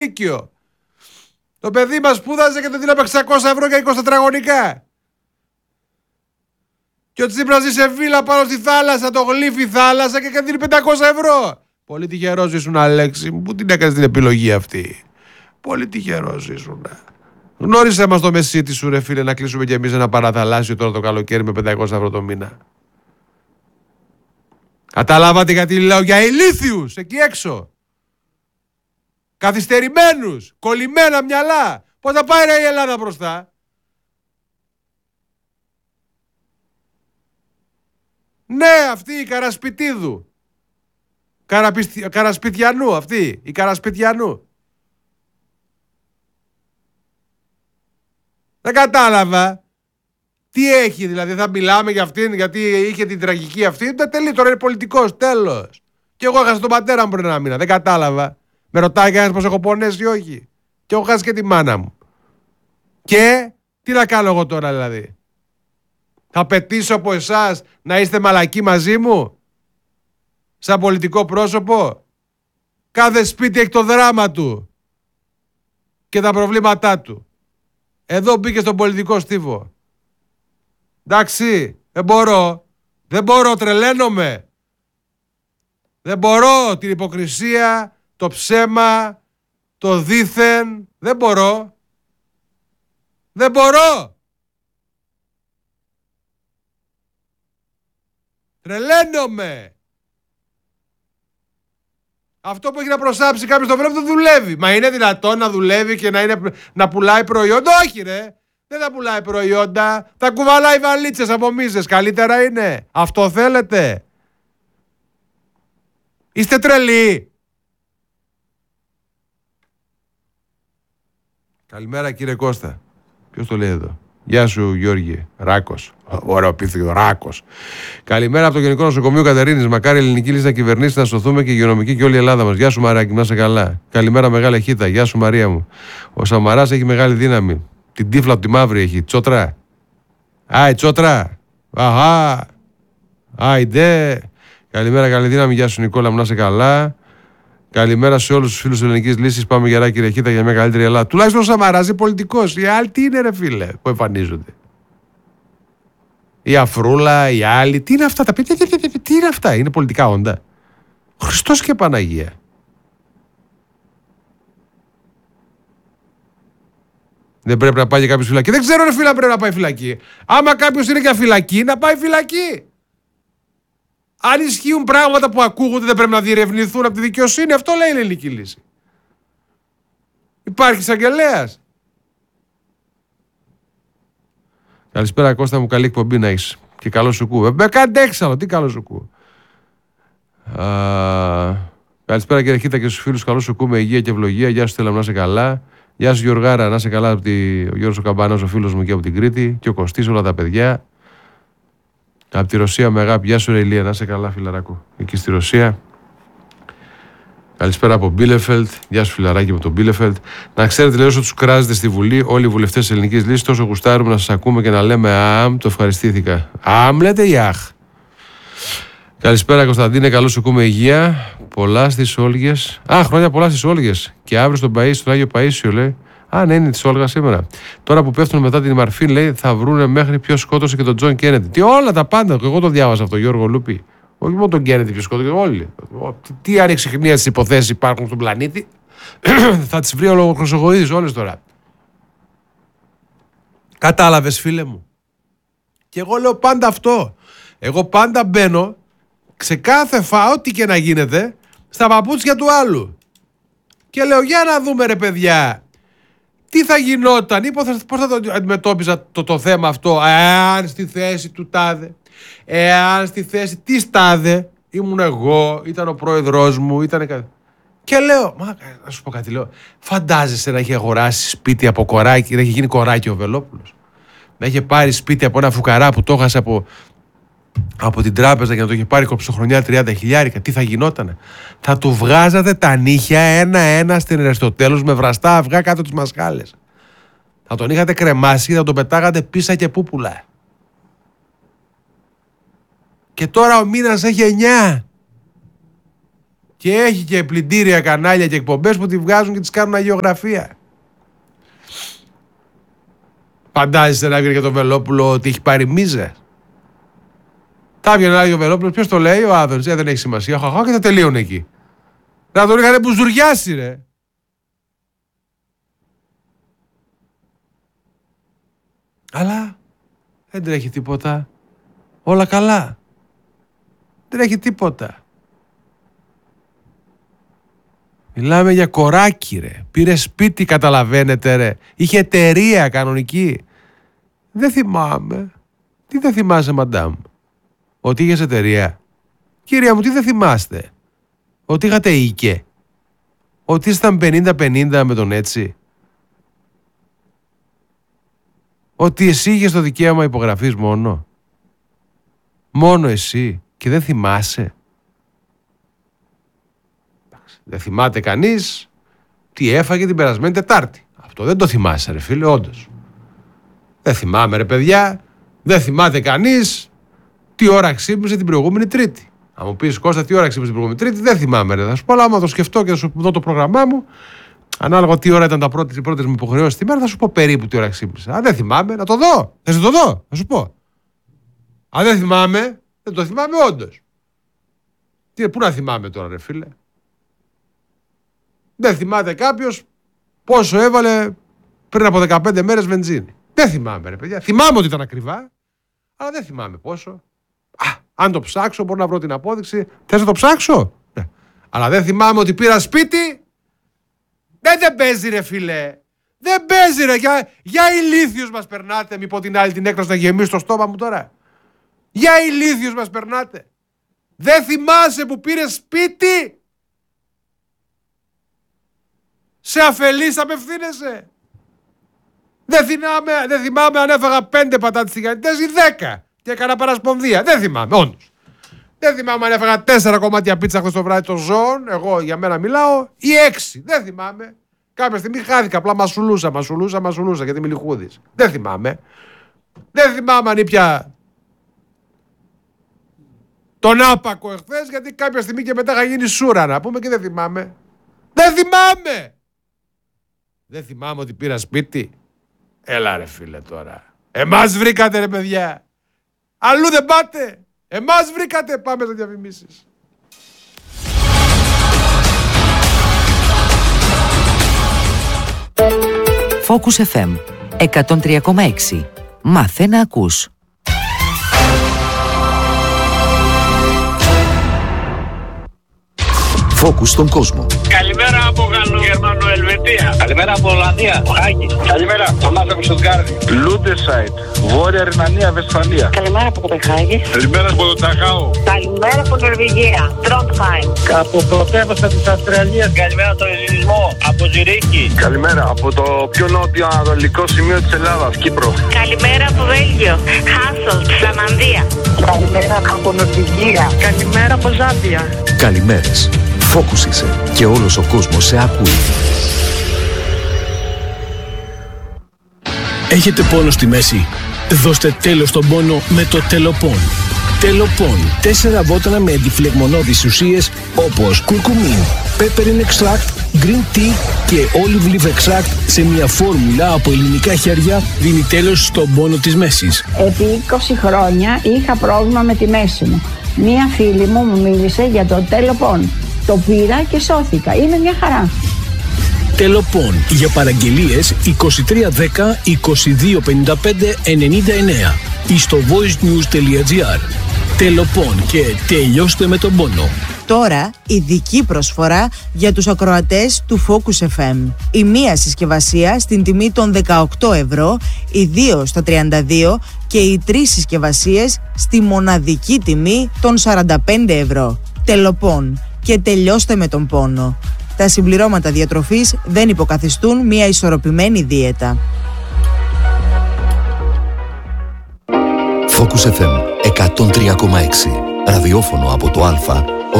Λύκειο. Το παιδί μας σπούδαζε και το δίναμε 600 ευρώ για 20 τετραγωνικά. Και ο Τσίπρας ζει σε βίλα πάνω στη θάλασσα, το γλύφει θάλασσα και δίνει 500 ευρώ. Πολύ τυχερός ήσουν, Αλέξη μου. Πού την έκανες την επιλογή αυτή? Πολύ τυχερός ήσουν. Γνώρισε μας το μεσίτη σου, ρε φίλε, να κλείσουμε κι εμείς ένα παραθαλάσσιο τώρα το καλοκαίρι με 500 ευρώ το μήνα. Καταλάβατε γιατί λέω για ηλίθιους εκεί έξω? Καθυστερημένους, κολλημένα μυαλά. Πώς θα πάει ρε η Ελλάδα μπροστά? Ναι, αυτή η Καρασπιτίδου. Καρασπιτιανού αυτή, η Καρασπιτιανού. Δεν κατάλαβα. Τι έχει δηλαδή, θα μιλάμε για αυτήν, γιατί είχε την τραγική αυτή. Τελεί, τώρα είναι πολιτικός, τέλος. Και εγώ έχασα τον πατέρα μου πριν ένα μήνα, δεν κατάλαβα. Με ρωτάει κανένας πως έχω πονέσει ή όχι? Και έχω χάσει και τη μάνα μου. Και τι να κάνω εγώ τώρα δηλαδή? Θα πετήσω από εσάς να είστε μαλακοί μαζί μου? Σαν πολιτικό πρόσωπο? Κάθε σπίτι έχει το δράμα του και τα προβλήματά του. Εδώ μπήκε στον πολιτικό στίβο. Εντάξει, δεν μπορώ, τρελαίνομαι. Δεν μπορώ την υποκρισία, το ψέμα, το δήθεν. Δεν μπορώ. Τρελαίνομαι. Αυτό που έχει να προσάψει κάποιος το βλέπει, το δουλεύει. Μα είναι δυνατόν να δουλεύει και να πουλάει προϊόντα? Όχι ρε. Δεν θα πουλάει προϊόντα. Θα κουβαλάει βαλίτσες από μίζες. Καλύτερα είναι. Αυτό θέλετε? Είστε τρελοί. Καλημέρα κύριε Κώστα. Ποιος το λέει εδώ? Γεια σου Γιώργη. Ράκος. Ωραίο πίθηκο, Ράκος. Καλημέρα από το Γενικό Νοσοκομείο Κατερίνης. Μακάρι η ελληνική λύση να κυβερνήσει, να σωθούμε και η υγειονομική και όλη η Ελλάδα μας. Γεια σου Μαράκι, να είσαι καλά. Καλημέρα μεγάλη χίτα. Γεια σου Μαρία μου. Ο Σαμαράς έχει μεγάλη δύναμη. Την τύφλα από τη μαύρη έχει. Τσότρα. Άι, τσότρα. Αχά. Άιντε. Καλημέρα, καλή δύναμη. Γεια σου Νικόλα μου, να είσαι καλά. Καλημέρα σε όλους τους φίλους της ελληνικής λύσης. Πάμε γερά κύριε Χίτα για μια καλύτερη Ελλάδα. Τουλάχιστον ο Σαμαράς είναι πολιτικός. Οι άλλοι τι είναι ρε φίλε που εμφανίζονται? Η Αφρούλα, οι άλλοι. Τι είναι αυτά τα παιδιά? Τι είναι αυτά? Είναι πολιτικά όντα? Χριστός και Παναγία. Δεν πρέπει να πάει για κάποιος φυλακή? Δεν ξέρω ρε φίλε, πρέπει να πάει φυλακή. Άμα κάποιος είναι για φυλακή, να πάει φυλακή. Αν ισχύουν πράγματα που ακούγονται, δεν πρέπει να διερευνηθούν από τη δικαιοσύνη? Αυτό λέει η ελληνική λύση. Υπάρχει εισαγγελέας. Καλησπέρα Κώστα μου, καλή εκπομπή να έχεις. Και καλό σου κου. Κάντε έξαλλο, τι καλό σου κου. Καλησπέρα κύριε Χίτα και στους φίλους, καλό σου κου με υγεία και ευλογία. Γεια σου Στέλλα, να είσαι καλά. Γεια σου Γιωργάρα, να είσαι καλά. Ο Γιώργος ο Καμπάνας, ο φίλος μου και από την Κρήτη. Και ο Κωστής, όλα τα παιδιά. Από τη Ρωσία με αγάπη. Γεια σου ρε Ηλία, να είσαι καλά φιλαράκου. Εκεί στη Ρωσία. Καλησπέρα από Μπίλεφελτ. Γεια σου φιλαράκι από τον Μπίλεφελτ. Να ξέρετε λέω όσο τους κράζετε στη Βουλή όλοι οι βουλευτές της ελληνικής λύσης, τόσο γουστάρουμε να σας ακούμε και να λέμε αμ, το ευχαριστήθηκα. Αμ λέτε ή αχ? Καλησπέρα Κωνσταντίνε, καλώ σου ακούμε υγεία. Πολλά στις Όλγες. Χρόνια πολλά στις Όλγες. Και αύριο στον Παΐσιο, στον Άγιο Παΐσιο λέει. Ναι, είναι τη Όλγα σήμερα. Τώρα που πέφτουν μετά την Μαρφή, λέει, θα βρούνε μέχρι ποιο σκότωσε και τον Τζον Κέννεντι. Τι όλα τα πάντα. Εγώ το διάβασα αυτό, Γιώργο Λούπι. Όχι μόνο τον Κέννεντι ποιο σκότωσε, όλοι. Τι ανεξιχνία στις υποθέσεις υπάρχουν στον πλανήτη. Θα τις βρει ο Χρυσογοίδης όλες τώρα. Κατάλαβες, φίλε μου. Και εγώ λέω πάντα αυτό. Εγώ πάντα μπαίνω σε κάθε ό,τι και να γίνεται στα παπούτσια του άλλου. Και λέω, για να δούμε ρε παιδιά. Τι θα γινόταν ή πώς θα το αντιμετώπιζα το θέμα αυτό, εάν στη θέση του τάδε, εάν στη θέση της τάδε ήμουν εγώ, ήταν ο πρόεδρός μου, ήταν κάτι. Και λέω, να σου πω κάτι, λέω, φαντάζεσαι να έχει αγοράσει σπίτι από κοράκι, να έχει γίνει κοράκι ο Βελόπουλος, να είχε πάρει σπίτι από ένα φουκαρά που το έχασε από την τράπεζα και να το είχε πάρει κοψοχρονιά 30.000, τι θα γινότανε? Θα του βγάζατε τα νύχια ένα-ένα στην Αριστοτέλους με βραστά αυγά κάτω τις μασχάλες. Θα τον είχατε κρεμάσει και θα τον πετάγατε πίσα και πούπουλα. Και τώρα ο μήνας έχει 9. Και έχει και πλυντήρια, κανάλια και εκπομπές που τη βγάζουν και τις κάνουν αγιογραφία. Φαντάζεστε να βγει και το Βελόπουλο ότι έχει πάρει μίζες. Θα βγει ένα Άγιο Βελόπουλο, ποιος το λέει, ο Άδωνης, δεν έχει σημασία. Χαχά, και θα τελείωνε εκεί. Να τον είχανε μπουζουριάσει, ρε. Αλλά δεν τρέχει τίποτα. Όλα καλά. Δεν έχει τίποτα. Μιλάμε για κοράκι, ρε. Πήρε σπίτι, καταλαβαίνετε, ρε. Είχε εταιρεία κανονική. Δεν θυμάμαι. Τι δεν θυμάσαι, μαντάμ? Ότι είχες εταιρεία? Κυρία μου, τι δεν θυμάστε? Ότι είχατε οίκε? Ότι ήσταν 50-50 με τον έτσι? Ότι εσύ είχες το δικαίωμα υπογραφής μόνο? Μόνο εσύ? Και δεν θυμάσαι? Δεν θυμάται κανείς τι έφαγε την περασμένη Τετάρτη. Αυτό δεν το θυμάσαι, ρε φίλε, όντως. Δεν θυμάμαι, ρε παιδιά. Δεν θυμάται κανείς τι ώρα ξύπνησε την προηγούμενη Τρίτη. Αν μου πεις, Κώστα, τι ώρα ξύπνησε την προηγούμενη Τρίτη, δεν θυμάμαι, ρε. Θα σου πω, αλλά άμα το σκεφτώ και θα σου δω το πρόγραμμά μου, ανάλογα τι ώρα ήταν οι πρώτες μου υποχρεώσεις τη μέρα, θα σου πω περίπου τι ώρα ξύπνησα. Αν δεν θυμάμαι, να το δω. Θα σου το δω, θα σου πω. Αν δεν θυμάμαι, δεν το θυμάμαι όντως. Πού να θυμάμαι τώρα, ρε φίλε? Δεν θυμάται κάποιος πόσο έβαλε πριν από 15 μέρες βενζίνη. Δεν θυμάμαι, ρε παιδιά. Θυμάμαι ότι ήταν ακριβά, αλλά δεν θυμάμαι πόσο. Αν το ψάξω, μπορώ να βρω την απόδειξη. Θες να το ψάξω? Ναι. Αλλά δεν θυμάμαι ότι πήρα σπίτι. Δεν παίζει, ρε φίλε. Δεν παίζει, ρε. Για ηλίθιους μας περνάτε. Μη πω την άλλη την έκραση να γεμίσει το στόμα μου τώρα. Για ηλίθιους μας περνάτε. Δεν θυμάσαι που πήρε σπίτι? Σε αφελής απευθύνεσαι? Δεν θυμάμαι αν έφαγα 5 πατάτες τηγανιτές ή 10 και έκανα παρασπονδία. Δεν θυμάμαι, όντως. Δεν θυμάμαι αν έφαγα 4 κομμάτια πίτσα χθες το βράδυ των ζώων, εγώ για μένα μιλάω, ή 6. Δεν θυμάμαι. Κάποια στιγμή χάθηκα, απλά μασουλούσα γιατί είμαι λιχούδης. Δεν θυμάμαι. Δεν θυμάμαι αν ήπια τον άπακο εχθές, γιατί κάποια στιγμή και μετά είχα γίνει σούρα, να πούμε, και δεν θυμάμαι. Δεν θυμάμαι. Δεν θυμάμαι ότι πήρα σπίτι. Έλα, ρε φίλε, τώρα. Εμάς βρήκατε, ρε παιδιά. Αλλού δεν πάτε. Εμάς βρήκατε. Πάμε στα διαφημίσεις. Focus FM 103,6. Μάθε να ακούς. Focus στον κόσμο. Καλημέρα από Γερμανοελβετία. Καλημέρα από Ολλανδία, Χάγη. Καλημέρα από Μάζα από Στουτγκάρδη. Λούντεσάιτ, Βόρεια Ρινανία, Βεσφαλία. Καλημέρα από Κοπενχάγη. Καλημέρα από το Ταχάο. Καλημέρα από Νορβηγία, Τρόντχαϊμ. Από πρωτεύουσα της Αυστραλίας. Καλημέρα από τον Ελληνισμό, από Ζυρίχη. Καλημέρα από το πιο νότιο-ανατολικό σημείο της Ελλάδας, Κύπρο. Καλημέρα από Βέλγιο, Χάσολτ, Φλαμανδία. Καλημέρα από Νορβηγία. Καλημέρα από Ζάμπια. Καλημέρες. Focus είσαι και όλος ο κόσμος σε ακούει. Έχετε πόνο στη μέση? Δώστε τέλος στον πόνο με το Τελοπών. Τελοπών. 4 βότανα με αντιφλεγμονώδεις ουσίες όπως κουρκουμίν, peppermint extract, green tea και olive leaf extract σε μια φόρμουλα από ελληνικά χέρια δίνει τέλος στον πόνο της μέσης. Επί 20 χρόνια είχα πρόβλημα με τη μέση μου. Μία φίλη μου μίλησε για το Τελοπών. Το πήρα και σώθηκα. Είναι μια χαρά. Τελοπών. Για παραγγελίες 2310 2255 99 ή στο voicenews.gr. Τελοπών και τελειώστε με τον πόνο. Τώρα ειδική προσφορά για τους ακροατές του Focus FM. Η μία συσκευασία στην τιμή των 18 ευρώ, οι 2 στα 32 και οι 3 συσκευασίες στη μοναδική τιμή των 45 ευρώ. Τελοπών και τελειώστε με τον πόνο. Τα συμπληρώματα διατροφής δεν υποκαθιστούν μια ισορροπημένη δίαιτα. Focus FM 103,6. Ραδιόφωνο από το Α